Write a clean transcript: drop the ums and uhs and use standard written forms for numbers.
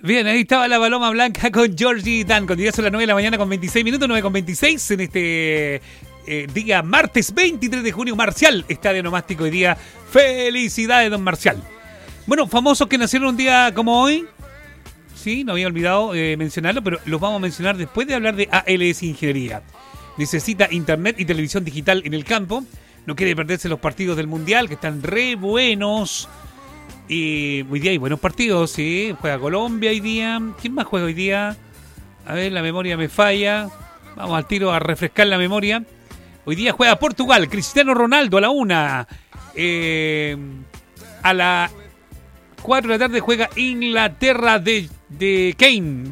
Bien, ahí estaba la paloma blanca con Georgie Dan. Cuando ya son las 9 de la mañana con 26 minutos, 9:26 en este día martes 23 de junio. Marcial, estadio nomástico hoy día. Felicidades, don Marcial. Bueno, famosos que nacieron un día como hoy. Sí, no había olvidado mencionarlo, pero los vamos a mencionar después de hablar de ALS Ingeniería. Necesita internet y televisión digital en el campo. No quiere perderse los partidos del Mundial, que están re buenos. Y hoy día hay buenos partidos, sí. Juega Colombia hoy día. ¿Quién más juega hoy día? A ver, la memoria me falla. Vamos al tiro a refrescar la memoria. Hoy día juega Portugal. Cristiano Ronaldo a la 1. A la 4 de la tarde juega Inglaterra de Kane.